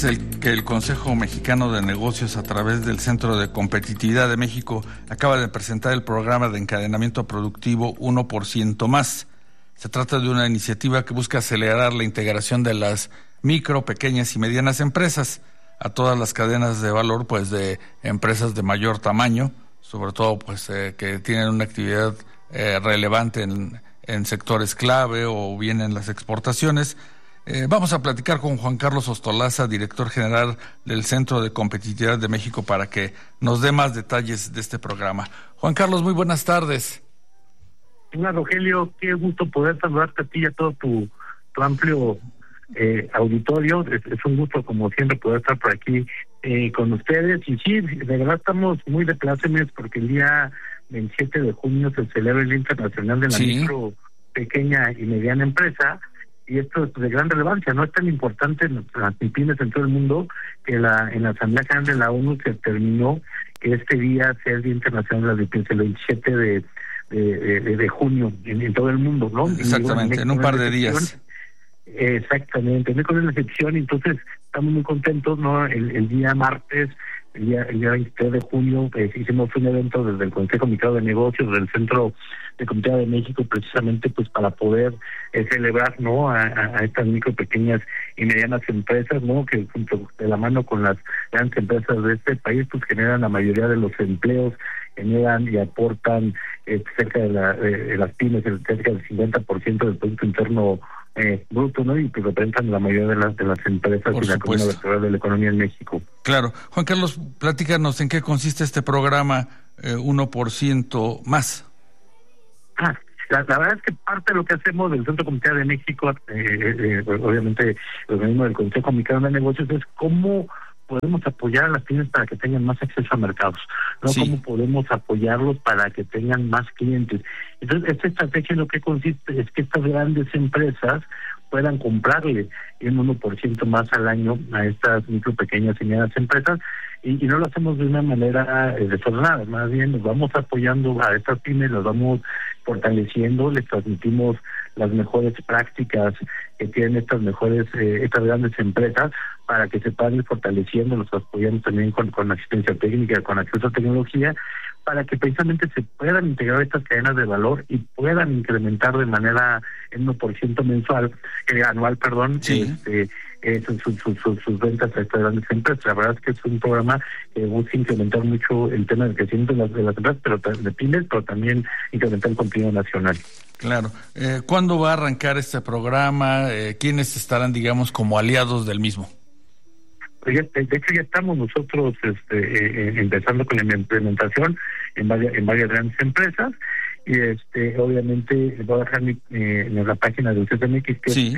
que el Consejo Mexicano de Negocios, a través del Centro de Competitividad de México, acaba de presentar el programa de encadenamiento productivo 1% más. Se trata de una iniciativa que busca acelerar la integración de las micro, pequeñas y medianas empresas a todas las cadenas de valor, pues de empresas de mayor tamaño, sobre todo pues que tienen una actividad relevante en sectores clave o bien en las exportaciones. Vamos a platicar con Juan Carlos Ostolaza, director general del Centro de Competitividad de México, para que nos dé más detalles de este programa. Juan Carlos, muy buenas tardes. Hola, Rogelio, qué gusto poder saludarte a ti y a todo tu amplio auditorio. Es un gusto, como siempre, poder estar por aquí con ustedes. Y sí, de verdad estamos muy de plácemes porque el día 27 de junio se celebra el Día Internacional de la Micro, Pequeña y Mediana Empresa. Y esto es de gran relevancia, no es tan importante en las pymes en todo el mundo que en la Asamblea General de la ONU se determinó que este día sea el Día Internacional de las pymes, el 27 de junio en todo el mundo, ¿no? Exactamente, en un par de días. Exactamente, no con una excepción, entonces estamos muy contentos, ¿no? El día martes, el día 23 de junio, hicimos un evento desde el Consejo Mexicano de Negocios, del Centro de Competitividad de México, precisamente pues para poder celebrar, ¿no? A estas micro, pequeñas y medianas empresas, ¿no? Que junto de la mano con las grandes empresas de este país, pues generan la mayoría de los empleos, generan y aportan cerca de las pymes, cerca del 50% del Producto Interno bruto, ¿no? Y que representan la mayoría de las empresas y la columna vertebral de la economía en México. Claro. Juan Carlos, platícanos en qué consiste este programa 1% más. La verdad es que parte de lo que hacemos del Centro de Competitividad de México, obviamente el organismo del Consejo Mexicano de Negocios, es cómo podemos apoyar a las pymes para que tengan más acceso a mercados, ¿no? Sí. Cómo podemos apoyarlos para que tengan más clientes. Entonces, esta estrategia en lo que consiste es que estas grandes empresas puedan comprarle un 1% más al año a estas micro, pequeñas y medianas empresas, y no lo hacemos de una manera desordenada, más bien nos vamos apoyando a estas pymes, las vamos fortaleciendo, les transmitimos las mejores prácticas que tienen estas grandes empresas para que se puedan ir fortaleciendo, los apoyamos también con asistencia técnica, con acceso a tecnología, para que precisamente se puedan integrar estas cadenas de valor y puedan incrementar de manera en 1% anual, sí. Sus ventas a estas grandes empresas. La verdad es que es un programa que busca incrementar mucho el tema del crecimiento de las empresas, pero de pymes, pero también incrementar el contenido nacional. Claro. ¿Cuándo va a arrancar este programa? ¿Quiénes estarán, digamos, como aliados del mismo? De hecho, ya estamos nosotros empezando con la implementación en varias grandes empresas, y obviamente voy a dejar en la página del CCMX, que es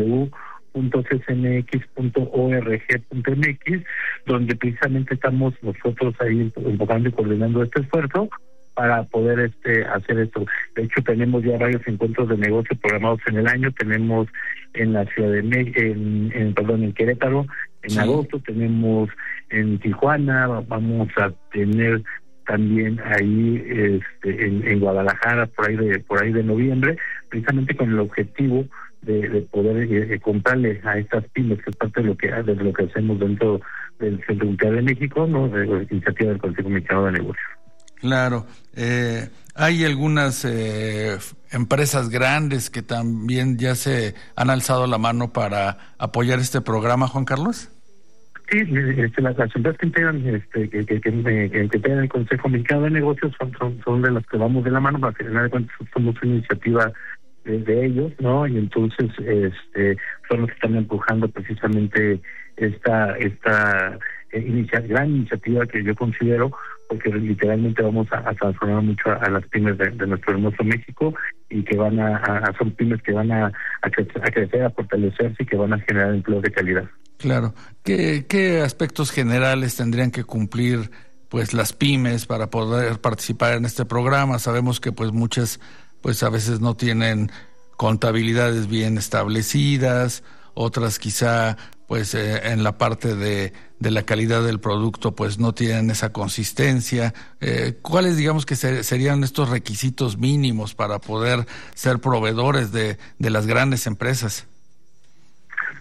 www.ccmx.org.mx, donde precisamente estamos nosotros ahí enfocando y coordinando este esfuerzo para poder hacer esto. De hecho, tenemos ya varios encuentros de negocio programados en el año. Tenemos en la Ciudad de México, en Querétaro, en agosto, tenemos en Tijuana, vamos a tener también ahí en Guadalajara por ahí de noviembre, precisamente con el objetivo de poder comprarle a estas pymes, que es parte de lo que hacemos dentro del Centro de Competitividad de México, ¿no? De la iniciativa del Consejo Mexicano de Negocios. Claro. Hay algunas empresas grandes que también ya se han alzado la mano para apoyar este programa, Juan Carlos. Sí, las empresas que integran que integran el Consejo Mexicano de Negocios son de las que vamos de la mano, para que al final de cuentas somos una iniciativa de ellos, ¿no? Y entonces son los que están empujando precisamente esta gran iniciativa que yo considero, porque literalmente vamos a transformar mucho a las pymes de nuestro hermoso México, y que son pymes que van a crecer, a fortalecerse, y que van a generar empleos de calidad. Claro. ¿Qué aspectos generales tendrían que cumplir pues las pymes para poder participar en este programa? Sabemos que pues muchas pues a veces no tienen contabilidades bien establecidas, otras quizá pues en la parte de la calidad del producto pues no tienen esa consistencia. ¿Cuáles digamos que serían estos requisitos mínimos para poder ser proveedores de las grandes empresas?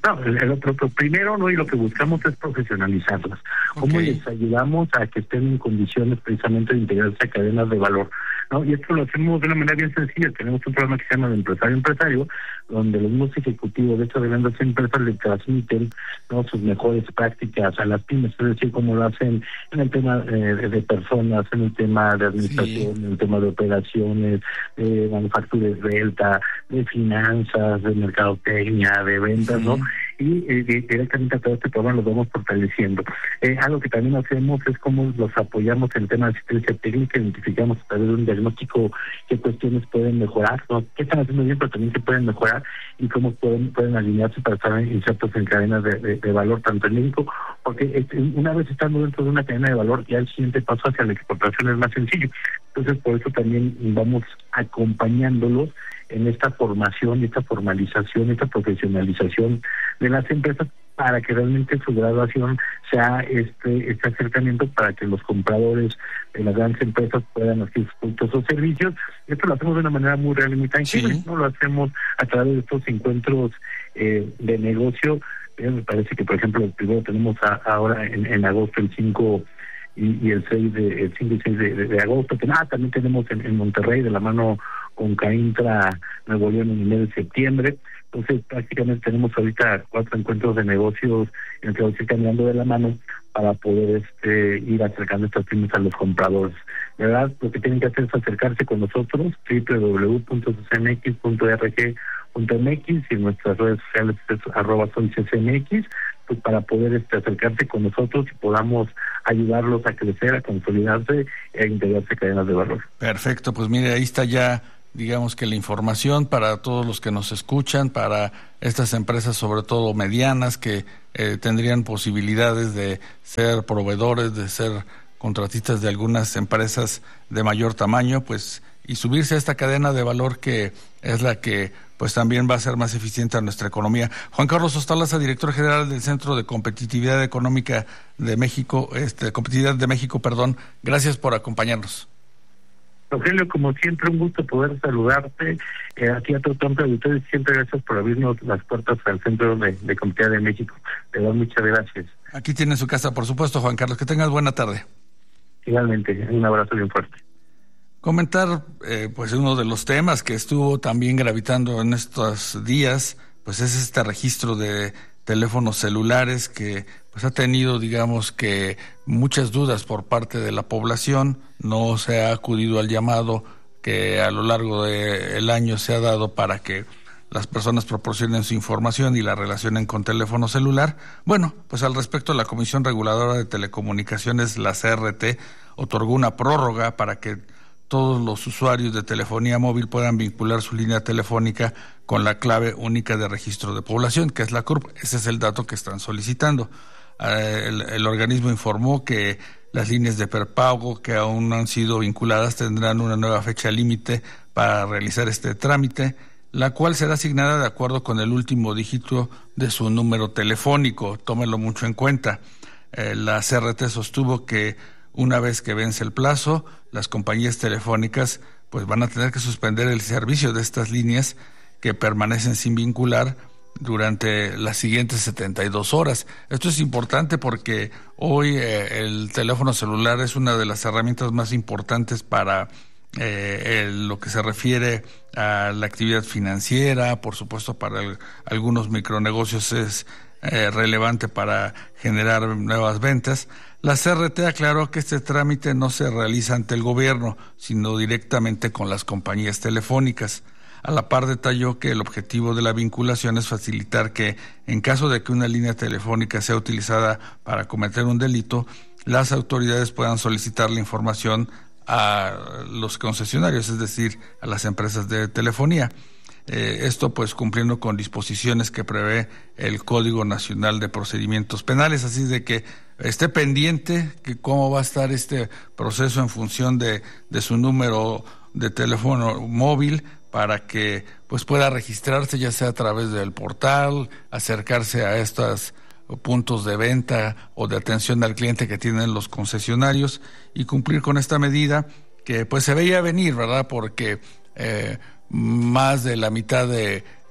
No, lo primero, ¿no? Y lo que buscamos es profesionalizarlas. ¿Cómo les ayudamos a que estén en condiciones precisamente de integrarse a cadenas de valor? ¿No? Y esto lo hacemos de una manera bien sencilla. Tenemos un programa que se llama de empresario a empresario, donde los mismos ejecutivos de estas grandes empresas le transmiten, ¿no?, sus mejores prácticas a las pymes, es decir, cómo lo hacen en el tema de personas, en el tema de administración, en el tema de operaciones, de manufactura esbelta, de finanzas, de mercadotecnia, de ventas, ¿no? Y directamente a todo este programa los vamos fortaleciendo. Algo que también hacemos es cómo los apoyamos en el tema de asistencia técnica, identificamos a través de un diagnóstico qué cuestiones pueden mejorar, ¿no?, qué están haciendo bien, pero también qué pueden mejorar y cómo pueden alinearse para estar insertos en cadenas de valor, tanto en México, porque una vez estando dentro de una cadena de valor, ya el siguiente paso hacia la exportación es más sencillo. Entonces, por eso también vamos acompañándolos en esta formación, esta formalización, esta profesionalización de las empresas, para que realmente su graduación sea este acercamiento para que los compradores de las grandes empresas puedan adquirir sus productos o servicios. Esto lo hacemos de una manera muy real y muy tangible, ¿no? Lo hacemos a través de estos encuentros de negocio. Me parece que, por ejemplo, el primero tenemos ahora en agosto, el 5 y el 5 y 6 de agosto. También tenemos en Monterrey, de la mano con Caintra Nuevo León, en el mes de septiembre. Entonces, prácticamente tenemos ahorita 4 encuentros de negocios en los que vamos a ir caminando de la mano para poder ir acercando estas pymes a los compradores. De verdad, lo que tienen que hacer es acercarse con nosotros, www.ccmx.org.mx, y en nuestras redes sociales es @soyccmx, pues para poder acercarse con nosotros y podamos ayudarlos a crecer, a consolidarse e a integrarse a cadenas de valor. Perfecto, pues mire, ahí está ya, digamos que la información para todos los que nos escuchan, para estas empresas, sobre todo medianas, que tendrían posibilidades de ser proveedores, de ser contratistas de algunas empresas de mayor tamaño, pues, y subirse a esta cadena de valor que es la que pues también va a ser más eficiente a nuestra economía. Juan Carlos Ostalaza, director general del Centro de Competitividad Económica de México, Competitividad de México, gracias por acompañarnos. Rogelio, como siempre, un gusto poder saludarte, aquí a todo tu amplio auditorio, y siempre gracias por abrirnos las puertas al Centro de Competitividad de México. Te doy muchas gracias. Aquí tiene su casa, por supuesto, Juan Carlos. Que tengas buena tarde. Igualmente, un abrazo bien fuerte. Comentar, pues uno de los temas que estuvo también gravitando en estos días, pues es este registro de teléfonos celulares que pues ha tenido, digamos que, muchas dudas por parte de la población. No se ha acudido al llamado que a lo largo del año se ha dado para que las personas proporcionen su información y la relacionen con teléfono celular. Bueno, pues al respecto, la Comisión Reguladora de Telecomunicaciones, la CRT, otorgó una prórroga para que todos los usuarios de telefonía móvil puedan vincular su línea telefónica con la clave única de registro de población, que es la CURP. Ese es el dato que están solicitando. El organismo informó que las líneas de prepago que aún no han sido vinculadas tendrán una nueva fecha límite para realizar este trámite, la cual será asignada de acuerdo con el último dígito de su número telefónico. Tómelo mucho en cuenta. La CRT sostuvo que una vez que vence el plazo, las compañías telefónicas pues van a tener que suspender el servicio de estas líneas que permanecen sin vincular durante las siguientes 72 horas. Esto es importante porque hoy el teléfono celular es una de las herramientas más importantes para lo que se refiere a la actividad financiera. Por supuesto, para algunos micronegocios es relevante para generar nuevas ventas. La CRT aclaró que este trámite no se realiza ante el gobierno, sino directamente con las compañías telefónicas. A la par detalló que el objetivo de la vinculación es facilitar que, en caso de que una línea telefónica sea utilizada para cometer un delito, las autoridades puedan solicitar la información a los concesionarios, es decir, a las empresas de telefonía. Esto pues cumpliendo con disposiciones que prevé el Código Nacional de Procedimientos Penales, así de que esté pendiente que cómo va a estar este proceso en función de su número de teléfono móvil, para que pues pueda registrarse, ya sea a través del portal, acercarse a estos puntos de venta o de atención al cliente que tienen los concesionarios y cumplir con esta medida que pues se veía venir, ¿verdad? Porque más de la mitad de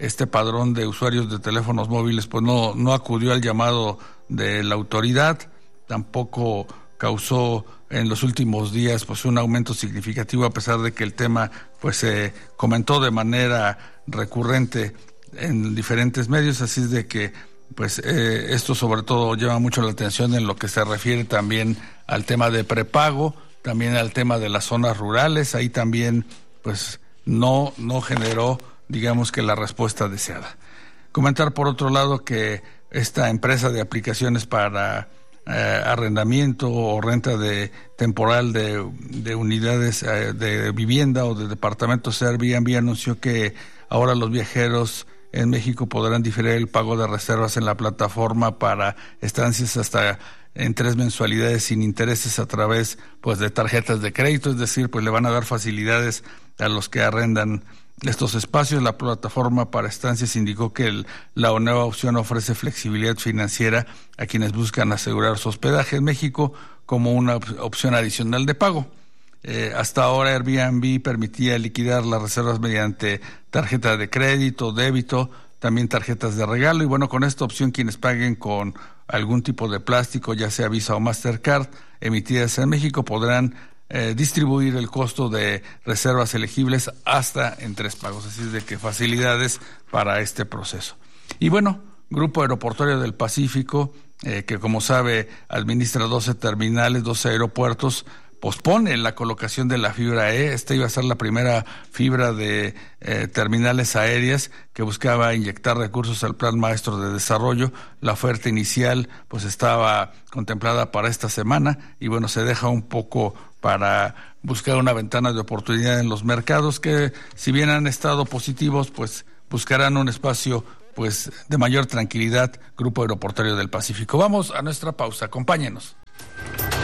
este padrón de usuarios de teléfonos móviles pues no acudió al llamado de la autoridad, tampoco causó en los últimos días pues un aumento significativo, a pesar de que el tema pues se comentó de manera recurrente en diferentes medios, así es de que pues esto sobre todo llama mucho la atención en lo que se refiere también al tema de prepago, también al tema de las zonas rurales. Ahí también pues no generó, digamos, que la respuesta deseada. Comentar por otro lado que esta empresa de aplicaciones para arrendamiento o renta temporal de unidades de vivienda o de departamentos Airbnb anunció que ahora los viajeros en México podrán diferir el pago de reservas en la plataforma para estancias hasta en 3 mensualidades sin intereses a través pues de tarjetas de crédito, es decir, pues le van a dar facilidades a los que arrendan estos espacios. La plataforma para estancias indicó que la nueva opción ofrece flexibilidad financiera a quienes buscan asegurar su hospedaje en México como una opción adicional de pago. Hasta ahora Airbnb permitía liquidar las reservas mediante tarjeta de crédito, débito, también tarjetas de regalo, y bueno, con esta opción quienes paguen con algún tipo de plástico, ya sea Visa o Mastercard, emitidas en México, podrán distribuir el costo de reservas elegibles hasta en 3 pagos, así es de que facilidades para este proceso. Y bueno, Grupo Aeroportuario del Pacífico, que como sabe administra 12 terminales, 12 aeropuertos, pospone la colocación de la fibra E. Esta iba a ser la primera fibra de terminales aéreas que buscaba inyectar recursos al Plan Maestro de Desarrollo. La oferta inicial pues estaba contemplada para esta semana y bueno, se deja un poco para buscar una ventana de oportunidad en los mercados que, si bien han estado positivos, pues buscarán un espacio pues de mayor tranquilidad. Grupo Aeroportuario del Pacífico. Vamos a nuestra pausa, acompáñenos.